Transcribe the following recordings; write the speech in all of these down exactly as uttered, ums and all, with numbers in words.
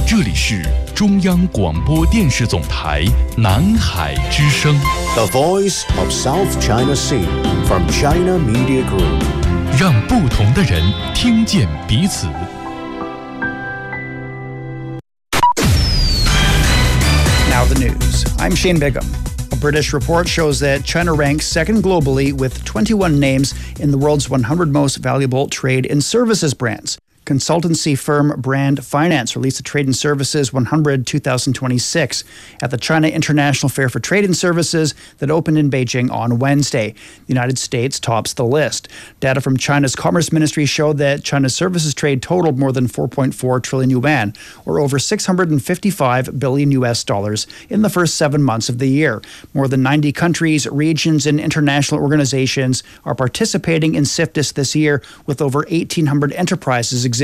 这里是中央广播电视总台南海之声 The Voice of South China Sea from China Media Group， 让不同的人听见彼此。 Now the news. I'm Shane Bigham. A British report shows that China ranks second globally with twenty-one names in the world's one hundred most valuable trade and services brands. Consultancy firm Brand Finance released the Trade and Services one hundred twenty twenty-six at the China International Fair for Trade and Services that opened in Beijing on Wednesday. The United States tops the list. Data from China's Commerce Ministry showed that China's services trade totaled more than four point four trillion yuan, or over six hundred fifty-five billion U S dollars in the first seven months of the year. More than ninety countries, regions, and international organizations are participating in CIFTIS this year, with over eighteen hundred enterprises exhibiting.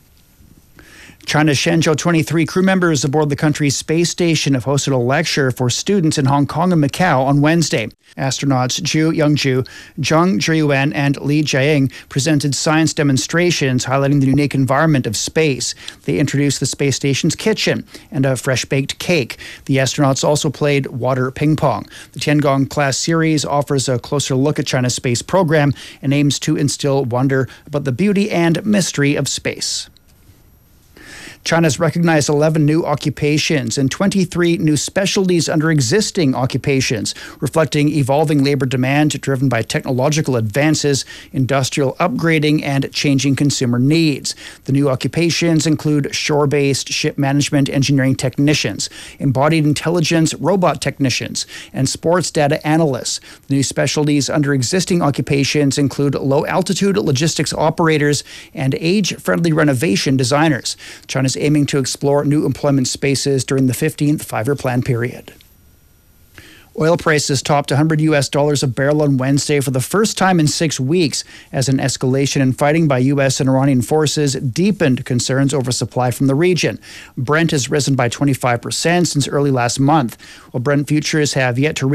China's Shenzhou twenty-three crew members aboard the country's space station have hosted a lecture for students in Hong Kong and Macau on Wednesday. Astronauts Zhu Yongzhu, Zhang Zhiyuan, and Li Jiaying presented science demonstrations highlighting the unique environment of space. They introduced the space station's kitchen and a fresh-baked cake. The astronauts also played water ping pong. The Tiangong-class series offers a closer look at China's space program and aims to instill wonder about the beauty and mystery of space. China's recognized eleven new occupations and twenty-three new specialties under existing occupations, reflecting evolving labor demand driven by technological advances, industrial upgrading, and changing consumer needs. The new occupations include shore-based ship management engineering technicians, embodied intelligence robot technicians, and sports data analysts. The new specialties under existing occupations include low-altitude logistics operators and age-friendly renovation designers. China's aiming to explore new employment spaces during the fifteenth five-year plan period. Oil prices topped one hundred U S dollars a barrel on Wednesday for the first time in six weeks as an escalation in fighting by U S and Iranian forces deepened concerns over supply from the region. Brent has risen by twenty-five percent since early last month, while Brent futures have yet to reach